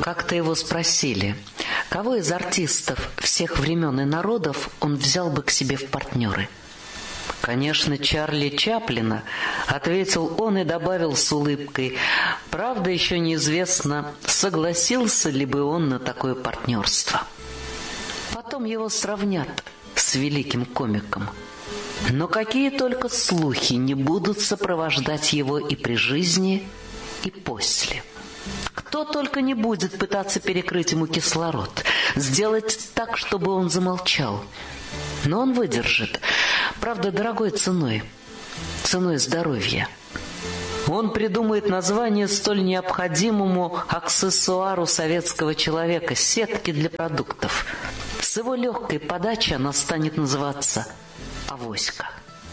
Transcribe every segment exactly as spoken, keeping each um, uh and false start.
Как-то его спросили, кого из артистов всех времен и народов он взял бы к себе в партнеры. «Конечно, Чарли Чаплина», — ответил он и добавил с улыбкой. Правда, еще неизвестно, согласился ли бы он на такое партнерство. Потом его сравнят с великим комиком. Но какие только слухи не будут сопровождать его и при жизни, и после. Кто только не будет пытаться перекрыть ему кислород, сделать так, чтобы он замолчал. Но он выдержит, правда, дорогой ценой, ценой здоровья. Он придумает название столь необходимому аксессуару советского человека — сетки для продуктов. С его легкой подачи она станет называться «Авоська».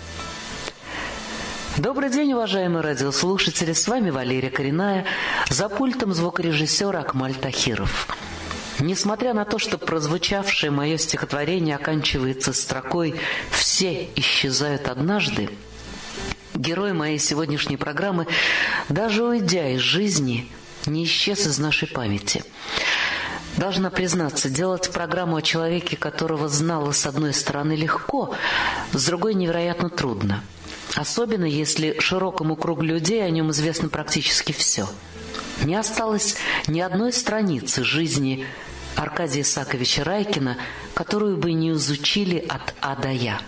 Добрый день, уважаемые радиослушатели, с вами Валерия Коренная, за пультом звукорежиссер Акмаль Тахиров. Несмотря на то, что прозвучавшее мое стихотворение оканчивается строкой «Все исчезают однажды», герой моей сегодняшней программы, даже уйдя из жизни, не исчез из нашей памяти. Должна признаться, делать программу о человеке, которого знала с одной стороны легко, с другой невероятно трудно. Особенно, если широкому кругу людей о нем известно практически все. Не осталось ни одной страницы жизни Аркадия Исааковича Райкина, которую бы не изучили от А до Я.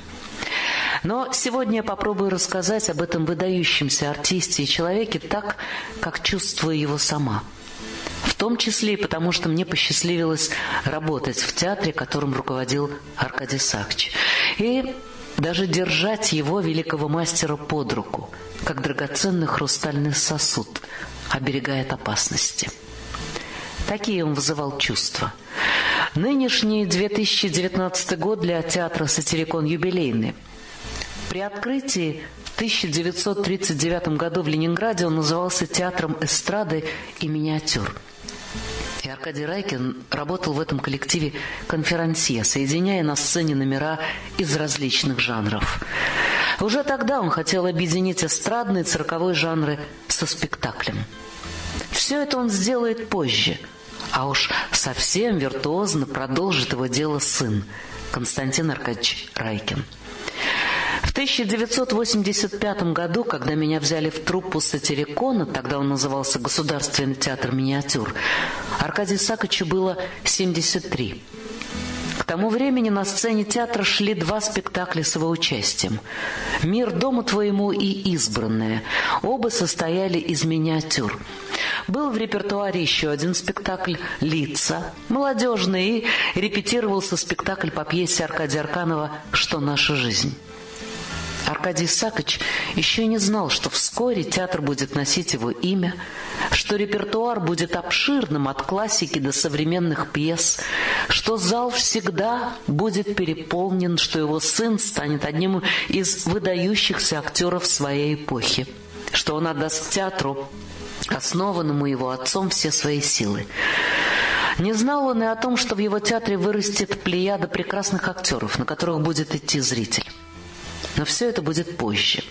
Но сегодня я попробую рассказать об этом выдающемся артисте и человеке так, как чувствую его сама. В том числе и потому, что мне посчастливилось работать в театре, которым руководил Аркадий Исаакович. И даже держать его, великого мастера, под руку, как драгоценный хрустальный сосуд, оберегая от опасности. Такие он вызывал чувства. Нынешний две тысячи девятнадцатый год для театра «Сатирикон» юбилейный. При открытии в тысяча девятьсот тридцать девятом году в Ленинграде он назывался театром эстрады и миниатюр. И Аркадий Райкин работал в этом коллективе конферансье, соединяя на сцене номера из различных жанров. Уже тогда он хотел объединить эстрадные и цирковые жанры со спектаклем. Все это он сделает позже, а уж совсем виртуозно продолжит его дело сын Константин Аркадьевич Райкин. В тысяча девятьсот восемьдесят пятом году, когда меня взяли в труппу «Сатирикона», тогда он назывался Государственный театр миниатюр, Аркадию Исааковичу было семьдесят три. К тому времени на сцене театра шли два спектакля с его участием: «Мир дому твоему» и «Избранное». Оба состояли из миниатюр. Был в репертуаре еще один спектакль «Лица», молодежный, и репетировался спектакль по пьесе Аркадия Арканова «Что наша жизнь». Аркадий Исаакович еще не знал, что вскоре театр будет носить его имя, что репертуар будет обширным от классики до современных пьес, что зал всегда будет переполнен, что его сын станет одним из выдающихся актеров своей эпохи, что он отдаст театру, основанному его отцом, все свои силы. Не знал он и о том, что в его театре вырастет плеяда прекрасных актеров, на которых будет идти зритель. Но все это будет позже.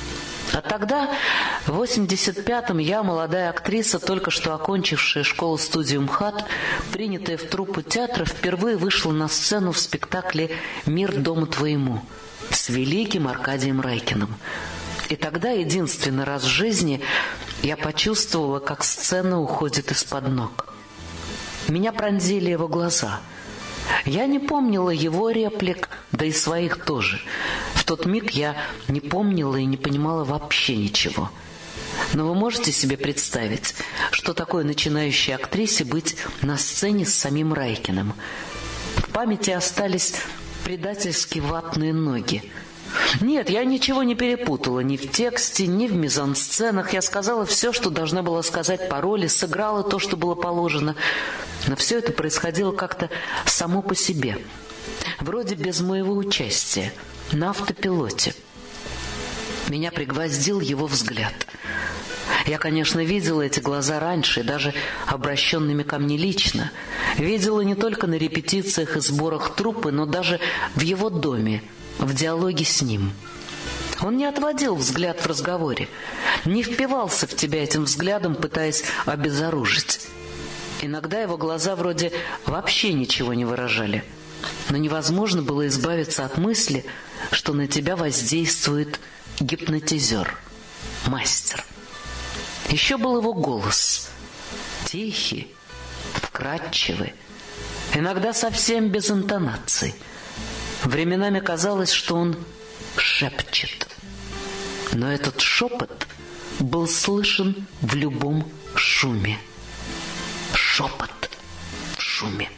А тогда, в восемьдесят пятом, я, молодая актриса, только что окончившая школу-студию МХАТ, принятая в труппу театра, впервые вышла на сцену в спектакле «Мир дому твоему» с великим Аркадием Райкиным. И тогда, единственный раз в жизни, я почувствовала, как сцена уходит из-под ног. Меня пронзили его глаза. Я не помнила его реплик, да и своих тоже. В тот миг я не помнила и не понимала вообще ничего. Но вы можете себе представить, что такое начинающей актрисе быть на сцене с самим Райкиным? В памяти остались предательски ватные ноги. Нет, я ничего не перепутала ни в тексте, ни в мизансценах. Я сказала все, что должна была сказать по роли, сыграла то, что было положено. Но все это происходило как-то само по себе, вроде без моего участия, на автопилоте. Меня пригвоздил его взгляд. Я, конечно, видела эти глаза раньше, даже обращенными ко мне лично. Видела не только на репетициях и сборах труппы, но даже в его доме, в диалоге с ним. Он не отводил взгляд в разговоре, не впивался в тебя этим взглядом, пытаясь обезоружить. Иногда его глаза вроде вообще ничего не выражали. Но невозможно было избавиться от мысли, что на тебя воздействует гипнотизер, мастер. Еще был его голос. Тихий, вкрадчивый, иногда совсем без интонаций. Временами казалось, что он шепчет. Но этот шепот был слышен в любом шуме. Шепот в шуме.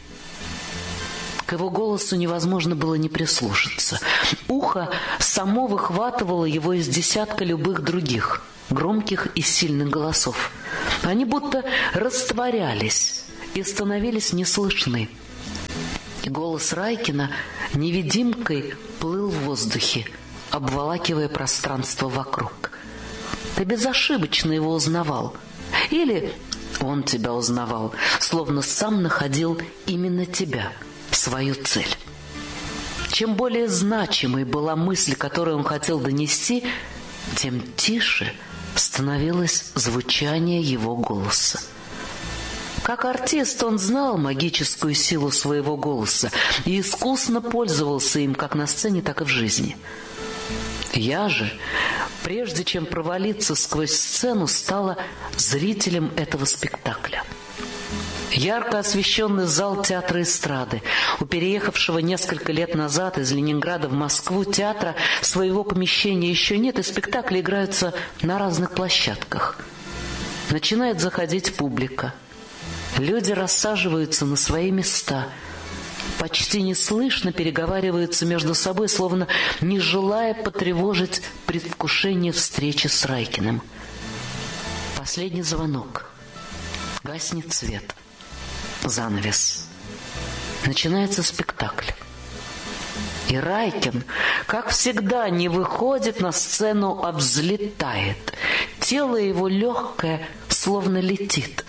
К его голосу невозможно было не прислушаться. Ухо само выхватывало его из десятка любых других, громких и сильных голосов. Они будто растворялись и становились неслышны. И голос Райкина невидимкой плыл в воздухе, обволакивая пространство вокруг. Ты безошибочно его узнавал. Или он тебя узнавал, словно сам находил именно тебя, свою цель. Чем более значимой была мысль, которую он хотел донести, тем тише становилось звучание его голоса. Как артист он знал магическую силу своего голоса и искусно пользовался им как на сцене, так и в жизни. Я же, прежде чем провалиться сквозь сцену, стала зрителем этого спектакля. Ярко освещенный зал театра эстрады. У переехавшего несколько лет назад из Ленинграда в Москву театра своего помещения еще нет, и спектакли играются на разных площадках. Начинает заходить публика. Люди рассаживаются на свои места. Почти неслышно переговариваются между собой, словно не желая потревожить предвкушение встречи с Райкиным. Последний звонок. Гаснет свет. Занавес. Начинается спектакль. И Райкин, как всегда, не выходит на сцену, а взлетает. Тело его легкое, словно летит.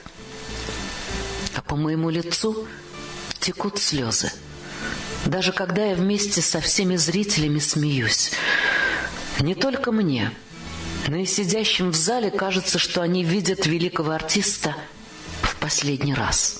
А по моему лицу текут слезы. Даже когда я вместе со всеми зрителями смеюсь. Не только мне, но и сидящим в зале кажется, что они видят великого артиста в последний раз.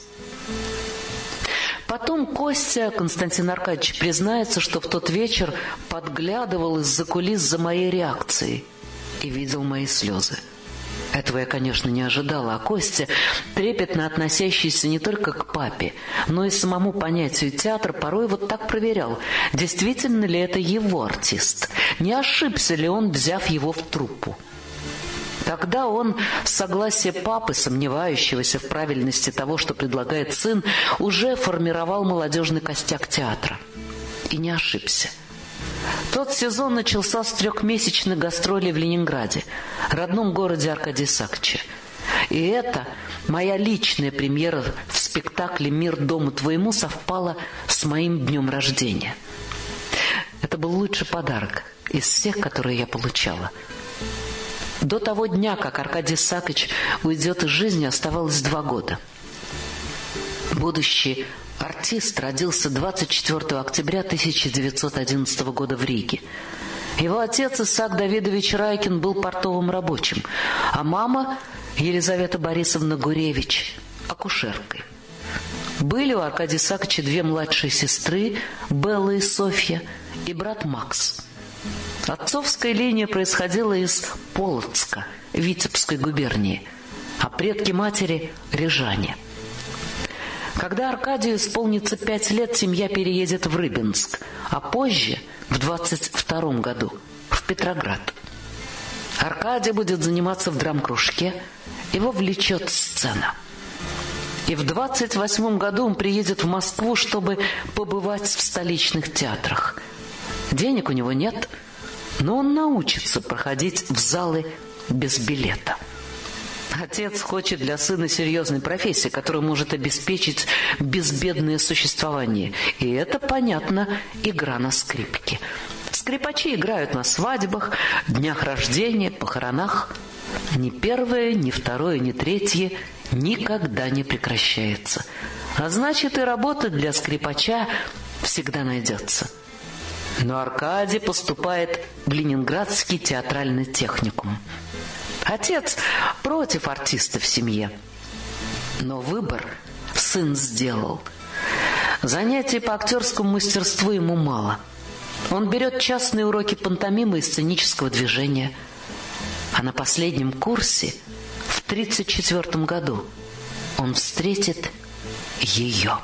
Потом Костя, Константин Аркадьевич, признается, что в тот вечер подглядывал из-за кулис за моей реакцией и видел мои слезы. Этого я, конечно, не ожидала, а Костя, трепетно относящийся не только к папе, но и самому понятию театра, порой вот так проверял, действительно ли это его артист, не ошибся ли он, взяв его в труппу. Тогда он, с согласия папы, сомневающегося в правильности того, что предлагает сын, уже формировал молодежный костяк театра. И не ошибся. Тот сезон начался с трехмесячных гастролей в Ленинграде, родном городе Аркадия Исааковича. И это, моя личная премьера в спектакле «Мир дому твоему», совпала с моим днем рождения. Это был лучший подарок из всех, которые я получала. До того дня, как Аркадий Исаакович уйдет из жизни, оставалось два года. Будущий артист родился двадцать четвёртого октября тысяча девятьсот одиннадцатого года в Риге. Его отец Исаак Давидович Райкин был портовым рабочим, а мама Елизавета Борисовна Гуревич – акушеркой. Были у Аркадия Исааковича две младшие сестры, Белла и Софья, и брат Макс. Отцовская линия происходила из Полоцка, Витебской губернии, а предки матери – рижане. Когда Аркадию исполнится пять лет, семья переедет в Рыбинск, а позже, в двадцать втором году, в Петроград. Аркадий будет заниматься в драмкружке, его влечет сцена. И в двадцать восьмом году он приедет в Москву, чтобы побывать в столичных театрах. Денег у него нет, но он научится проходить в залы без билета. Отец хочет для сына серьезной профессии, которая может обеспечить безбедное существование. И это, понятно, игра на скрипке. Скрипачи играют на свадьбах, днях рождения, похоронах. Ни первое, ни второе, ни третье никогда не прекращается. А значит, и работа для скрипача всегда найдется. Но Аркадий поступает в Ленинградский театральный техникум. Отец против артиста в семье. Но выбор сын сделал. Занятий по актерскому мастерству ему мало. Он берет частные уроки пантомимы и сценического движения. А на последнем курсе, в тридцать четвертом году, он встретит ее.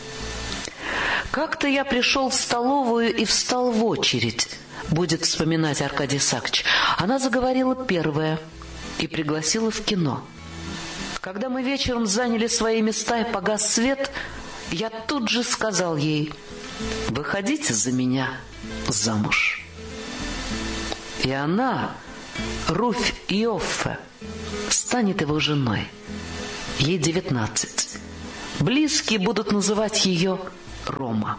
Как-то я пришел в столовую и встал в очередь, будет вспоминать Аркадий Исаакович. Она заговорила первая и пригласила в кино. Когда мы вечером заняли свои места и погас свет, я тут же сказал ей: «Выходите за меня замуж». И она, Руфь Иоффе, станет его женой. Ей девятнадцать. Близкие будут называть ее Рома.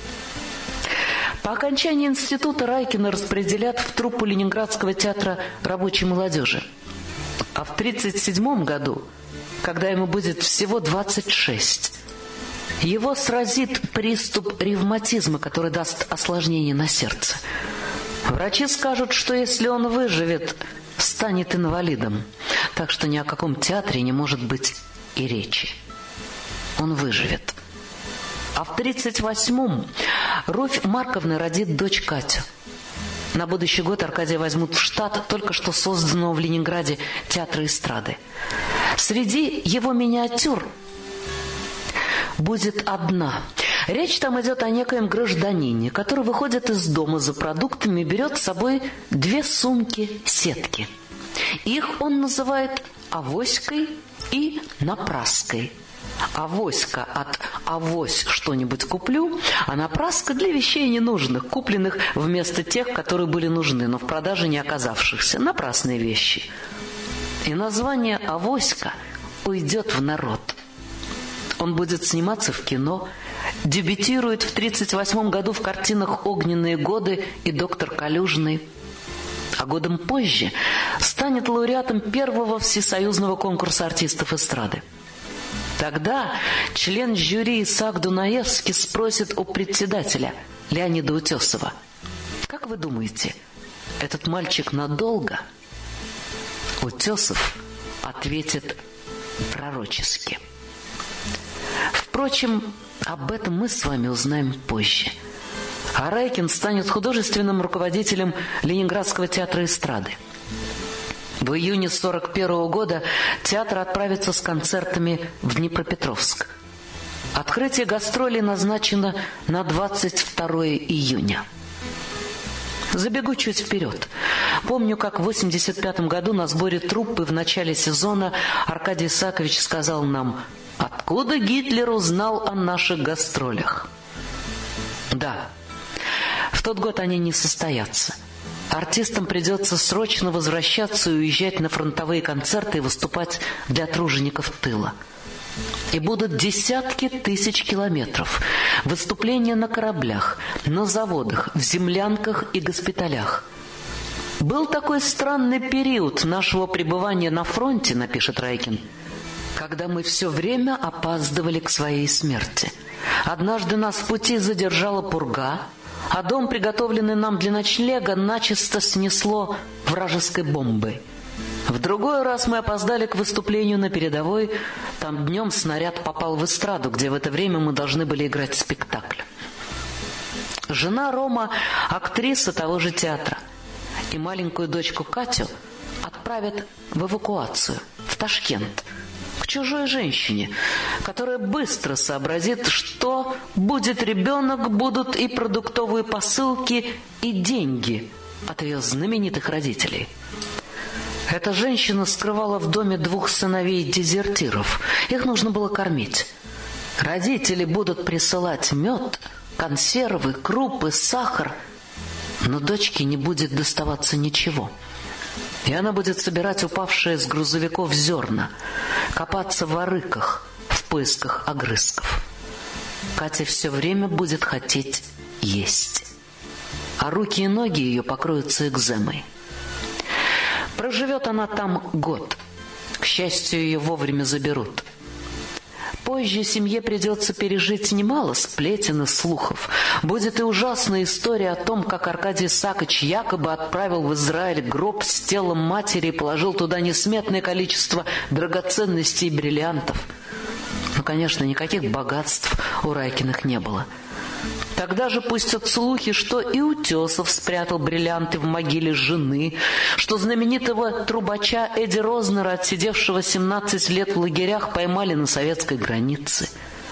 По окончании института Райкина распределят в труппу Ленинградского театра рабочей молодежи. А в тридцать седьмом году, когда ему будет всего двадцать шесть, его сразит приступ ревматизма, который даст осложнение на сердце. Врачи скажут, что если он выживет, станет инвалидом, так что ни о каком театре не может быть и речи. Он выживет. А в тридцать восьмом Руфь Марковна родит дочь Катю. На будущий год Аркадия возьмут в штат только что созданного в Ленинграде театра эстрады. Среди его миниатюр будет одна. Речь там идет о некоем гражданине, который выходит из дома за продуктами и берет с собой две сумки-сетки. Их он называет «авоськой» и «напраской». Авоська от «авось что-нибудь куплю», а напраска для вещей ненужных, купленных вместо тех, которые были нужны, но в продаже не оказавшихся. Напрасные вещи. И название «авоська» уйдет в народ. Он будет сниматься в кино, дебютирует в тридцать восьмом году в картинах «Огненные годы» и «Доктор Калюжный». А годом позже станет лауреатом первого всесоюзного конкурса артистов эстрады. Тогда член жюри Исаак Дунаевский спросит у председателя Леонида Утесова: «Как вы думаете, этот мальчик надолго?» Утесов ответит пророчески. Впрочем, об этом мы с вами узнаем позже. А Райкин станет художественным руководителем Ленинградского театра эстрады. В июне сорок первого года театр отправится с концертами в Днепропетровск. Открытие гастролей назначено на двадцать второе июня. Забегу чуть вперед. Помню, как в восемьдесят пятом году на сборе труппы в начале сезона Аркадий Исаакович сказал нам: «Откуда Гитлер узнал о наших гастролях?» Да, в тот год они не состоятся. Артистам придется срочно возвращаться и уезжать на фронтовые концерты и выступать для тружеников тыла. И будут десятки тысяч километров. Выступления на кораблях, на заводах, в землянках и госпиталях. «Был такой странный период нашего пребывания на фронте», — напишет Райкин, «когда мы все время опаздывали к своей смерти. Однажды нас в пути задержала пурга, а дом, приготовленный нам для ночлега, начисто снесло вражеской бомбой. В другой раз мы опоздали к выступлению на передовой. Там днем снаряд попал в эстраду, где в это время мы должны были играть спектакль. Жена Рома — актриса того же театра. И маленькую дочку Катю отправят в эвакуацию, в Ташкент, к чужой женщине, которая быстро сообразит, что будет ребенок, будут и продуктовые посылки, и деньги от ее знаменитых родителей. Эта женщина скрывала в доме двух сыновей-дезертиров. Их нужно было кормить. Родители будут присылать мед, консервы, крупы, сахар, но дочке не будет доставаться ничего. И она будет собирать упавшие с грузовиков зерна, копаться в арыках в поисках огрызков. Катя все время будет хотеть есть, а руки и ноги ее покроются экземой. Проживет она там год. К счастью, ее вовремя заберут. Позже семье придется пережить немало сплетен и слухов. Будет и ужасная история о том, как Аркадий Исаакович якобы отправил в Израиль гроб с телом матери и положил туда несметное количество драгоценностей и бриллиантов. Но конечно, никаких богатств у Райкиных не было. Тогда же пустят слухи, что и Утесов спрятал бриллианты в могиле жены, что знаменитого трубача Эдди Рознера, отсидевшего семнадцать лет в лагерях, поймали на советской границе.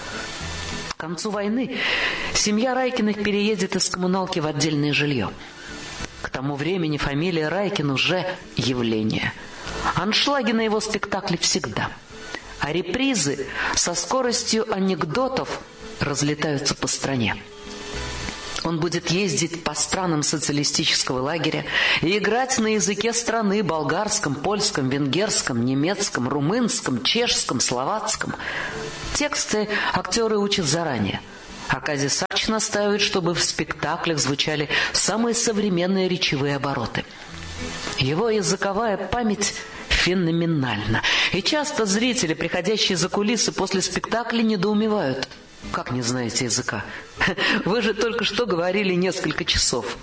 К концу войны семья Райкиных переедет из коммуналки в отдельное жилье. К тому времени фамилия Райкин уже явление. Аншлаги на его спектакле всегда. А репризы со скоростью анекдотов разлетаются по стране. Он будет ездить по странам социалистического лагеря и играть на языке страны: болгарском, польском, венгерском, немецком, румынском, чешском, словацком. Тексты актеры учат заранее. Аркадий Сакч настаивает, чтобы в спектаклях звучали самые современные речевые обороты. Его языковая память феноменальна. И часто зрители, приходящие за кулисы после спектакля, недоумевают: как не знаете языка? Вы же только что говорили несколько часов.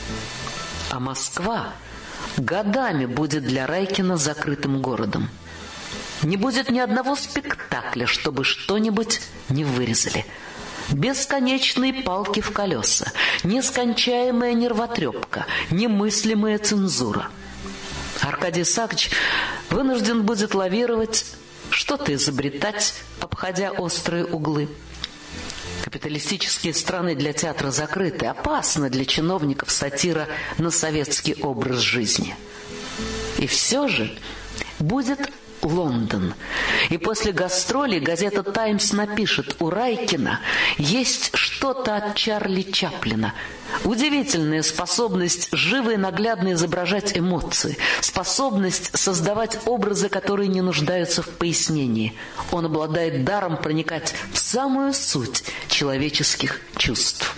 А Москва годами будет для Райкина закрытым городом. Не будет ни одного спектакля, чтобы что-нибудь не вырезали. Бесконечные палки в колеса, нескончаемая нервотрепка, немыслимая цензура. Аркадий Сакч вынужден будет лавировать, что-то изобретать, обходя острые углы. Капиталистические страны для театра закрыты. Опасно для чиновников сатира на советский образ жизни. И все же будет Лондон. И после гастролей газета «Таймс» напишет: у Райкина есть что-то от Чарли Чаплина. Удивительная способность живо и наглядно изображать эмоции, способность создавать образы, которые не нуждаются в пояснении. Он обладает даром проникать в самую суть человеческих чувств.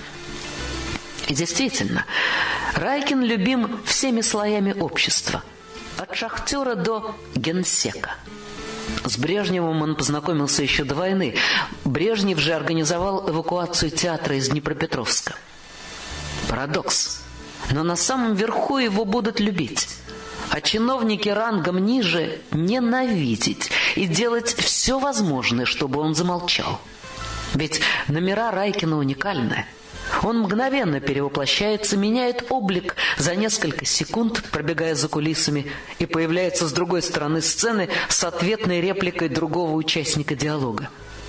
И действительно, Райкин любим всеми слоями общества. От шахтера до генсека. С Брежневым он познакомился еще до войны. Брежнев же организовал эвакуацию театра из Днепропетровска. Парадокс. Но на самом верху его будут любить, а чиновники рангом ниже ненавидеть и делать все возможное, чтобы он замолчал. Ведь номера Райкина уникальны. Он мгновенно перевоплощается, меняет облик за несколько секунд, пробегая за кулисами, и появляется с другой стороны сцены с ответной репликой другого участника диалога.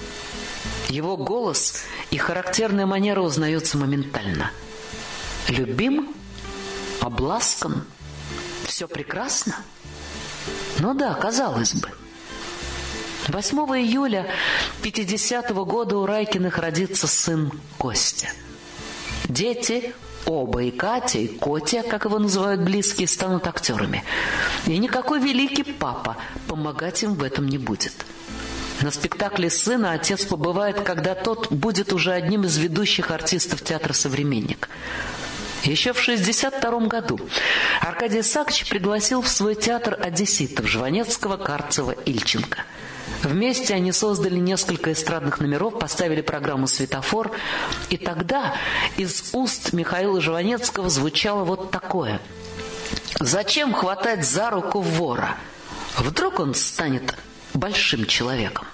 Его голос и характерная манера узнаются моментально. Любим? Обласкан? Все прекрасно? Ну да, казалось бы. восьмого июля пятидесятого года у Райкиных родится сын Костя. Дети, оба, и Катя, и Котя, как его называют близкие, станут актерами. И никакой великий папа помогать им в этом не будет. На спектакле сына отец побывает, когда тот будет уже одним из ведущих артистов театра «Современник». Еще в шестьдесят втором году Аркадий Сакч пригласил в свой театр одесситов Жванецкого, Карцева, Ильченко. Вместе они создали несколько эстрадных номеров, поставили программу «Светофор». И тогда из уст Михаила Жванецкого звучало вот такое: «Зачем хватать за руку вора? Вдруг он станет большим человеком?»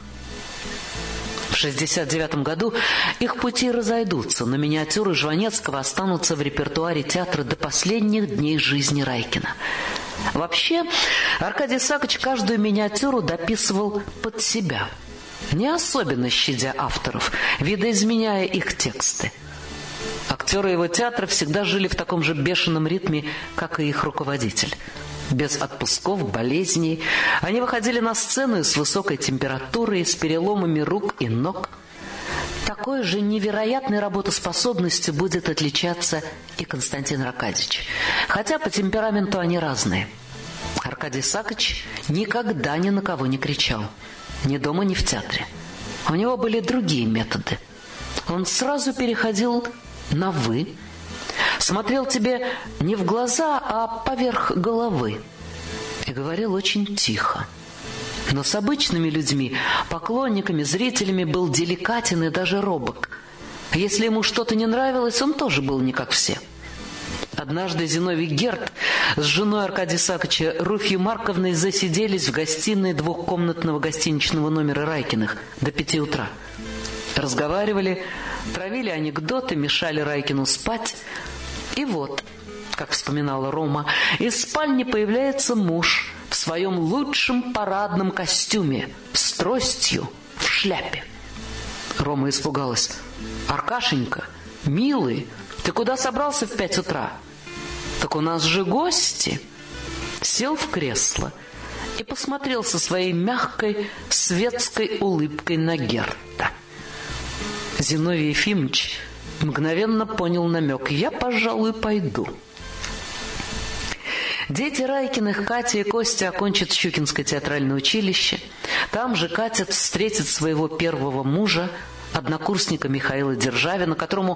В шестьдесят девятом году их пути разойдутся, но миниатюры Жванецкого останутся в репертуаре театра до последних дней жизни Райкина. Вообще, Аркадий Сакч каждую миниатюру дописывал под себя, не особенно щадя авторов, видоизменяя их тексты. Актеры его театра всегда жили в таком же бешеном ритме, как и их руководитель. Без отпусков, болезней. Они выходили на сцену с высокой температурой, с переломами рук и ног. Такой же невероятной работоспособностью будет отличаться и Константин Аркадьевич. Хотя по темпераменту они разные. Аркадий Сакч никогда ни на кого не кричал. Ни дома, ни в театре. У него были другие методы. Он сразу переходил на «вы». Смотрел тебе не в глаза, а поверх головы. И говорил очень тихо. Но с обычными людьми, поклонниками, зрителями был деликатен и даже робок. Если ему что-то не нравилось, он тоже был не как все. Однажды Зиновий Герд с женой Аркадия Исааковича Руфьей Марковной засиделись в гостиной двухкомнатного гостиничного номера Райкиных до пяти утра. Разговаривали, травили анекдоты, мешали Райкину спать. И вот, как вспоминала Рома, из спальни появляется муж в своем лучшем парадном костюме, с тростью, в шляпе. Рома испугалась. «Аркашенька, милый, ты куда собрался в пять утра?» «Так у нас же гости!» Сел в кресло и посмотрел со своей мягкой светской улыбкой на Герда. Зиновий Ефимович мгновенно понял намек. «Я, пожалуй, пойду». Дети Райкиных, Катя и Костя, окончат Щукинское театральное училище. Там же Катя встретит своего первого мужа, однокурсника Михаила Державина, которому